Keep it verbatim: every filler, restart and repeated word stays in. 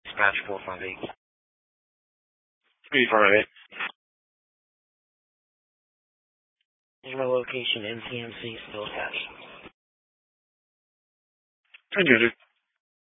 Dispatch four five eight. three five eight. Here's my location, N C M C, still attached. Thank you, dude.